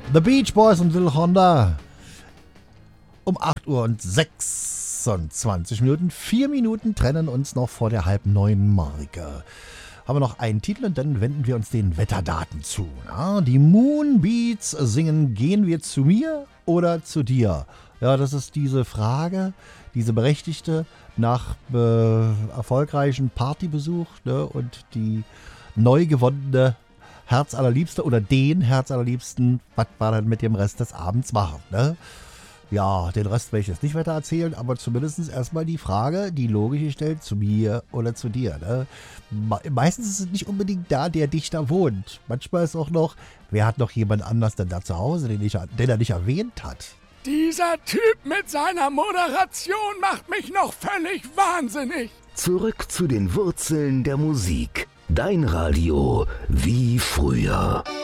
The Beach Boys und Little Honda. Um 8 Uhr und 26 Minuten. 4 Minuten trennen uns noch vor der 8:30 Marke. Haben wir noch einen Titel und dann wenden wir uns den Wetterdaten zu. Ja, die Moonbeats singen Gehen wir zu mir oder zu dir? Ja, das ist diese Frage, diese berechtigte nach erfolgreichen Partybesuch, ne, und die neu gewonnene Herzallerliebste oder den Herzallerliebsten, was wir dann mit dem Rest des Abends machen, ne? Ja, den Rest werde ich jetzt nicht weiter erzählen, aber zumindest erstmal die Frage, die logisch gestellt, zu mir oder zu dir, ne? Meistens ist es nicht unbedingt da, der dichter wohnt. Manchmal ist auch noch, wer hat noch jemand anders denn da zu Hause, den er nicht erwähnt hat? Dieser Typ mit seiner Moderation macht mich noch völlig wahnsinnig. Zurück zu den Wurzeln der Musik. Dein Radio wie früher.